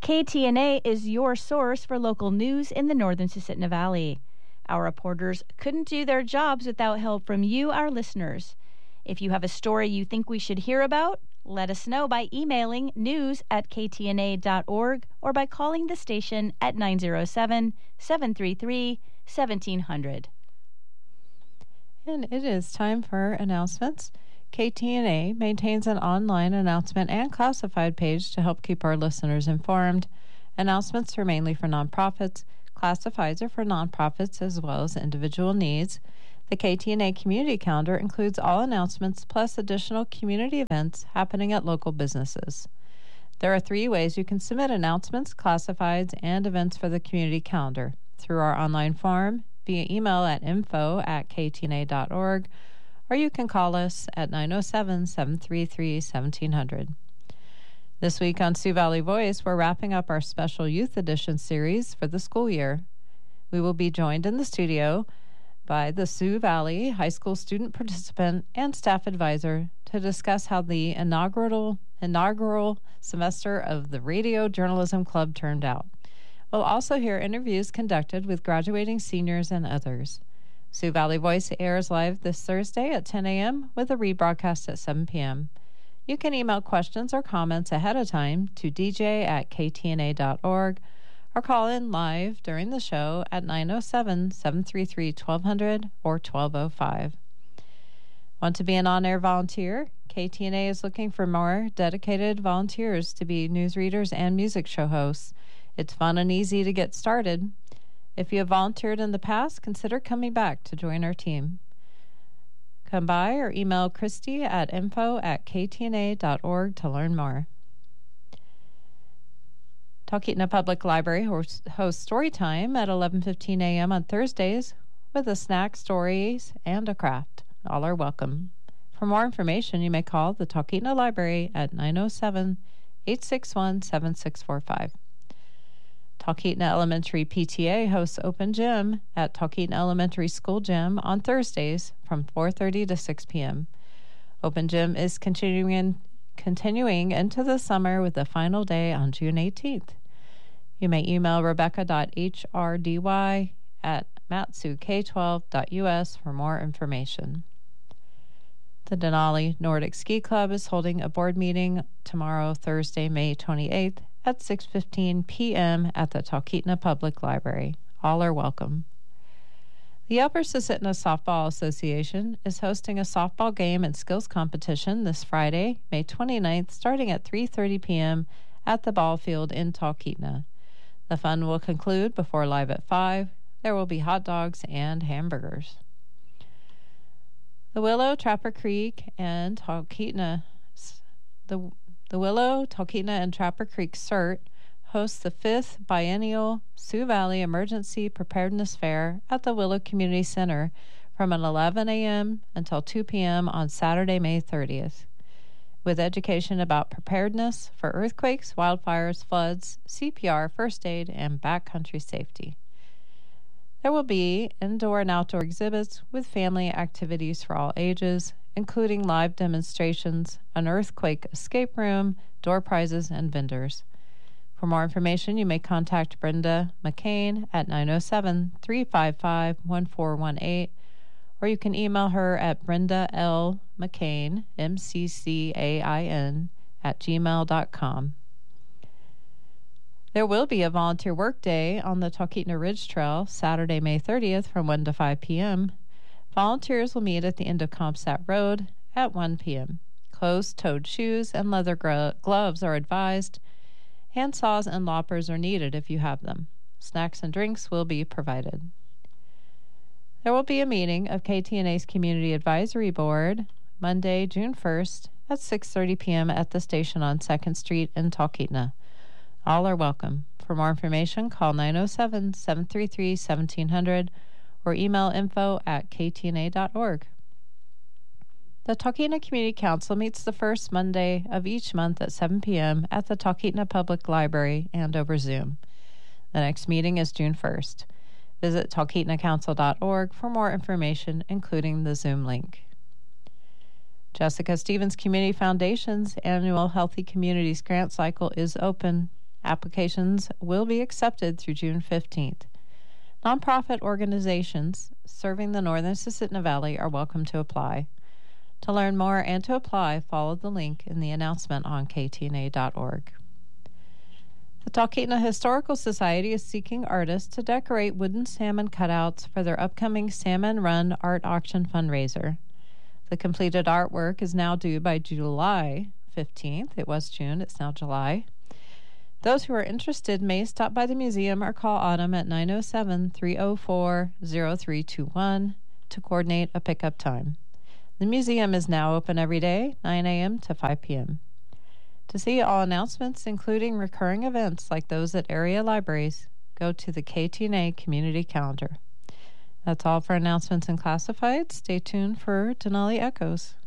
KTNA is your source for local news in the northern Susitna Valley. Our reporters couldn't do their jobs without help from you, our listeners. If you have a story you think we should hear about, let us know by emailing news@ktna.org or by calling the station at 907-733-1700. And it is time for announcements. KTNA maintains an online announcement and classified page to help keep our listeners informed. Announcements are mainly for nonprofits. Classifieds are for nonprofits as well as individual needs. The KTNA Community Calendar includes all announcements plus additional community events happening at local businesses. There are 3 ways you can submit announcements, classifieds, and events for the Community Calendar: through our online form, via email at info@ktna.org, or you can call us at 907-733-1700. This week on Sioux Valley Voice, we're wrapping up our special Youth Edition series for the school year. We will be joined in the studio by the Sioux Valley High School student participant and staff advisor to discuss how the inaugural semester of the Radio Journalism Club turned out. We'll also hear interviews conducted with graduating seniors and others. Sioux Valley Voice airs live this Thursday at 10 a.m. with a rebroadcast at 7 p.m. You can email questions or comments ahead of time to dj@ktna.org or call in live during the show at 907-733-1200 or 1205. Want to be an on-air volunteer? KTNA is looking for more dedicated volunteers to be newsreaders and music show hosts. It's fun and easy to get started. If you have volunteered in the past, consider coming back to join our team. Come by or email Christy at info@ktna.org to learn more. Talkeetna Public Library hosts Storytime at 11:15 a.m. on Thursdays with a snack, stories, and a craft. All are welcome. For more information, you may call the Talkeetna Library at 907-861-7645. Talkeetna Elementary PTA hosts Open Gym at Talkeetna Elementary School Gym on Thursdays from 4:30 to 6 p.m. Open Gym is continuing into the summer with the final day on June 18th. You may email rebecca.hrdy@matsuk12.us for more information. The Denali Nordic Ski Club is holding a board meeting tomorrow, Thursday, May 28th, at 6:15 p.m. at the Talkeetna Public Library. All are welcome. The Upper Susitna Softball Association is hosting a softball game and skills competition this Friday, May 29th, starting at 3:30 p.m. at the ball field in Talkeetna. The fun will conclude before live at 5. There will be hot dogs and hamburgers. The Willow, Trapper Creek, and Talkeetna The Willow, Talkeetna, and Trapper Creek CERT hosts the 5th Biennial Sioux Valley Emergency Preparedness Fair at the Willow Community Center from 11 a.m. until 2 p.m. on Saturday, May 30th, with education about preparedness for earthquakes, wildfires, floods, CPR, first aid, and backcountry safety. There will be indoor and outdoor exhibits with family activities for all ages, including live demonstrations, an earthquake escape room, door prizes, and vendors. For more information, you may contact Brenda McCain at 907-355-1418, or you can email her at Brenda L. McCain, MCCAIN, @gmail.com. There will be a volunteer work day on the Talkeetna Ridge Trail Saturday, May 30th from 1 to 5 p.m. Volunteers will meet at the end of Comsat Road at 1 p.m. Closed-toed shoes and leather gloves are advised. Hand saws and loppers are needed if you have them. Snacks and drinks will be provided. There will be a meeting of KTNA's Community Advisory Board Monday, June 1st at 6:30 p.m. at the station on 2nd Street in Talkeetna. All are welcome. For more information, call 907-733-1700 or email info@ktna.org. The Talkeetna Community Council meets the first Monday of each month at 7 p.m. at the Talkeetna Public Library and over Zoom. The next meeting is June 1st. Visit talkeetnacouncil.org for more information, including the Zoom link. Jessica Stevens Community Foundation's annual Healthy Communities grant cycle is open. Applications will be accepted through June 15th. Nonprofit organizations serving the northern Susitna Valley are welcome to apply. To learn more and to apply, follow the link in the announcement on ktna.org. The Talkeetna Historical Society is seeking artists to decorate wooden salmon cutouts for their upcoming Salmon Run Art Auction fundraiser. The completed artwork is now due by July 15th. It was June, it's now July. Those who are interested may stop by the museum or call Autumn at 907-304-0321 to coordinate a pickup time. The museum is now open every day, 9 a.m. to 5 p.m. To see all announcements, including recurring events like those at area libraries, go to the KTNA Community Calendar. That's all for announcements and classifieds. Stay tuned for Denali Echoes.